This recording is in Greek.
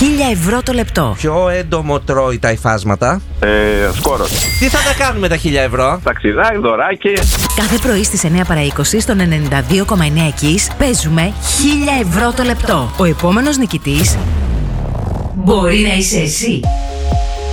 1.000 ευρώ το λεπτό. Ποιο έντομο τρώει τα υφάσματα? Σκόρος. Τι θα τα κάνουμε τα 1.000 ευρώ? Ταξιδάκι, δωράκι. Κάθε πρωί στις 9 παρά 20 στο 92,9 Kiss παίζουμε 1.000 ευρώ το λεπτό. Ο επόμενος νικητής μπορεί να είσαι εσύ.